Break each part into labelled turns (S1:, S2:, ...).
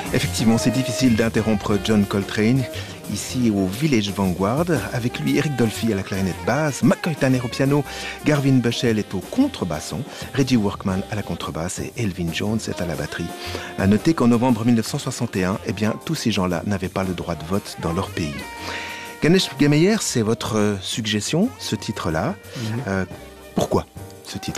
S1: Effectivement, c'est difficile d'interrompre John Coltrane, ici au Village Vanguard. Avec lui, Eric Dolphy à la clarinette basse, McCoy Tanner au piano, Garvin Bushell est au contrebasson, Reggie Workman à la contrebasse et Elvin Jones est à la batterie. À noter qu'en novembre 1961, tous ces gens-là n'avaient pas le droit de vote dans leur pays. Ganesh Gameyer, c'est votre suggestion, ce titre-là. Pourquoi ce titre-là ?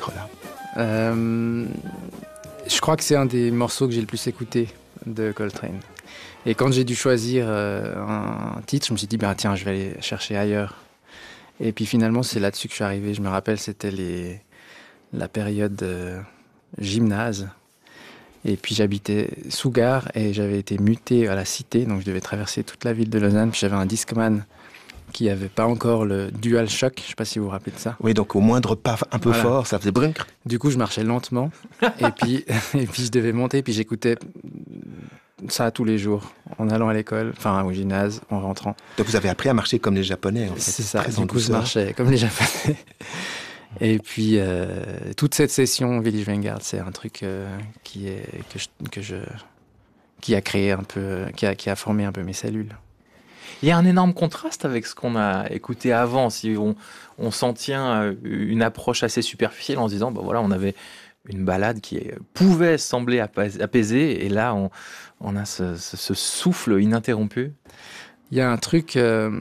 S2: Je crois que c'est un des morceaux que j'ai le plus écouté de Coltrane. Et quand j'ai dû choisir un titre, je me suis dit, tiens, je vais aller chercher ailleurs. Et puis finalement, c'est là-dessus que je suis arrivé. Je me rappelle, c'était la période gymnase. Et puis j'habitais sous Gare et j'avais été muté à la Cité, donc je devais traverser toute la ville de Lausanne. Puis j'avais un Discman qui n'avait pas encore le DualShock, je ne sais pas si vous vous rappelez de ça.
S1: Oui, donc au moindre pas un peu fort, ça faisait brunk.
S2: Du coup, je marchais lentement et puis je devais monter, puis j'écoutais ça tous les jours, en allant à l'école, enfin au gymnase, en rentrant.
S1: Donc vous avez appris à marcher comme les Japonais, en fait.
S2: C'est ça, du coup je marchais comme les Japonais. Et puis toute cette session Village Vanguard, c'est un truc qui a créé un peu, qui a formé un peu mes cellules.
S3: Il y a un énorme contraste avec ce qu'on a écouté avant. Si on s'en tient à une approche assez superficielle en se disant, voilà, on avait une ballade qui pouvait sembler apaisée, et là, on a ce souffle ininterrompu.
S2: Il y a un truc... il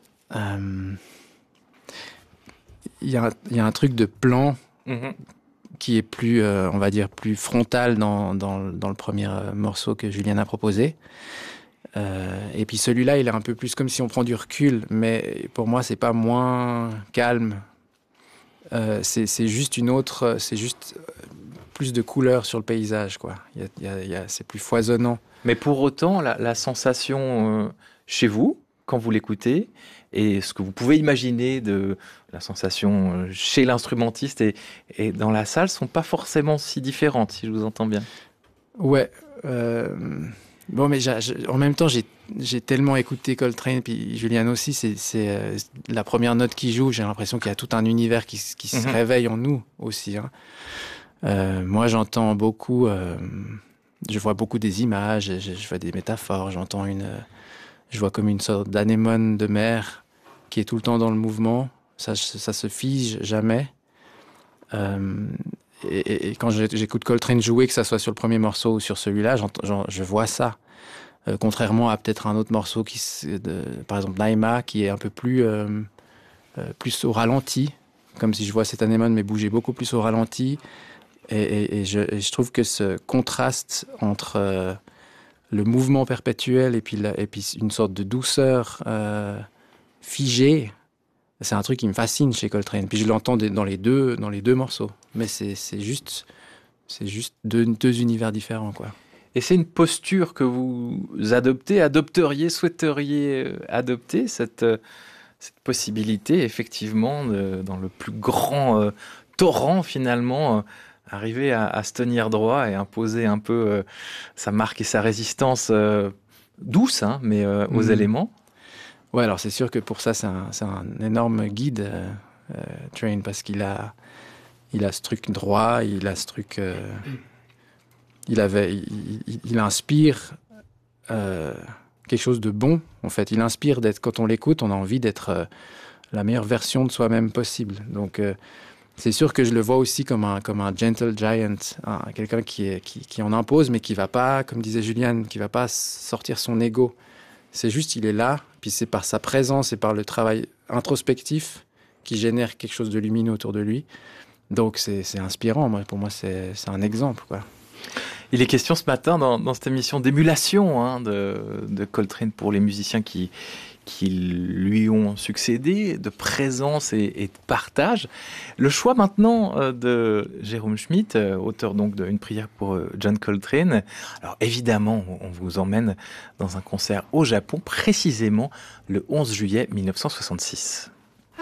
S2: y a un truc de plan qui est plus, on va dire, plus frontal dans le premier morceau que Julien a proposé. Et puis celui-là, il est un peu plus comme si on prend du recul, mais pour moi, c'est pas moins calme. C'est juste c'est juste plus de couleurs sur le paysage, quoi. C'est plus foisonnant.
S3: Mais pour autant, la sensation chez vous, quand vous l'écoutez, et ce que vous pouvez imaginer de la sensation chez l'instrumentiste et dans la salle, sont pas forcément si différentes, si je vous entends bien.
S2: Ouais. Bon, mais en même temps, j'ai tellement écouté Coltrane, puis Julian aussi, c'est la première note qui joue, j'ai l'impression qu'il y a tout un univers qui se réveille en nous aussi. Moi, j'entends beaucoup, je vois beaucoup des images, je vois des métaphores, je vois comme une sorte d'anémone de mer qui est tout le temps dans le mouvement, ça se fige jamais. Et quand j'écoute Coltrane jouer, que ça soit sur le premier morceau ou sur celui-là, je vois ça. Contrairement à peut-être un autre morceau, par exemple Naïma, qui est un peu plus au ralenti, comme si je vois cette anémone, mais bouger beaucoup plus au ralenti. Et je trouve que ce contraste entre le mouvement perpétuel et puis une sorte de douceur figée, c'est un truc qui me fascine chez Coltrane. Puis je l'entends dans les deux morceaux. Mais c'est juste deux univers différents, quoi.
S3: Et c'est une posture que vous souhaiteriez adopter, cette possibilité, effectivement, dans le plus grand torrent, finalement, arriver à se tenir droit et imposer un peu sa marque et sa résistance douce, mais aux éléments.
S2: Ouais, alors c'est sûr que pour ça, c'est un énorme guide, Train, parce qu'il a ce truc droit, il a ce truc... il inspire quelque chose de bon, en fait. Il inspire quand on l'écoute, on a envie d'être la meilleure version de soi-même possible. Donc, c'est sûr que je le vois aussi comme un gentle giant, quelqu'un qui en impose, mais qui va pas, comme disait Julian, qui va pas sortir son ego. C'est juste, il est là, puis c'est par sa présence et par le travail introspectif qui génère quelque chose de lumineux autour de lui. Donc c'est inspirant. Pour moi, c'est un exemple, quoi.
S3: Il est question ce matin dans cette émission d'émulation de Coltrane pour les musiciens qui lui ont succédé, de présence et de partage. Le choix maintenant de Jérôme Schmitt, auteur donc d'Une prière pour John Coltrane. Alors évidemment, on vous emmène dans un concert au Japon, précisément le 11 juillet 1966.